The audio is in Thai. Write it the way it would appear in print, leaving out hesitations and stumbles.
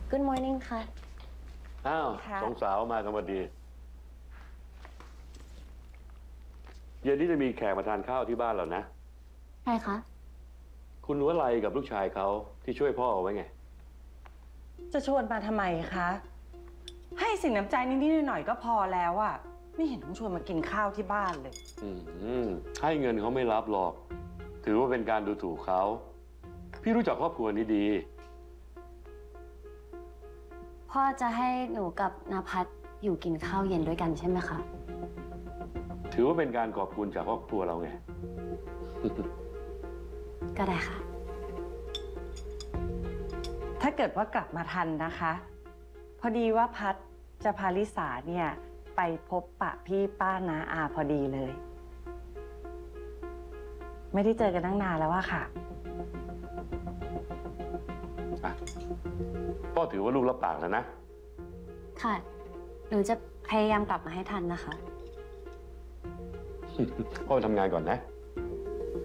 Good morning ค่ะอ้าวสองสาวมากันพอดีเย็นนี้จะมีแขกมาทานข้าวที่บ้านเรานะใครคะคุณวลัยกับลูกชายเขาที่ช่วยพ่อเอาไว้ไงจะชวนมาทำไมคะให้สินน้ำใจนิดๆหน่อยๆก็พอแล้วอะไม่เห็นต้องชวนมากินข้าวที่บ้านเลยให้เงินเขาไม่รับหรอกถือว่าเป็นการดูถูกเขาพี่รู้จักครอบครัวนี้ดีพ่อจะให้หนูกับนภัสอยู่กินข้าวเย็นด้วยกันใช่ไหมคะถือว่าเป็นการขอบคุณจากครอบครัวเราไงก็ได้ค่ะถ้าเกิดว่ากลับมาทันนะคะพอดีว่าพัดจะพาลิสาเนี่ยไปพบปะพี่ป้าน้าอาพอดีเลยไม่ได้เจอกันตั้งนานแล้วอะค่ะพ่อถือว่าลูกรับปากแล้วนะค่ะหนูจะพยายามกลับมาให้ทันนะคะพ่อไปทำงานก่อนนะ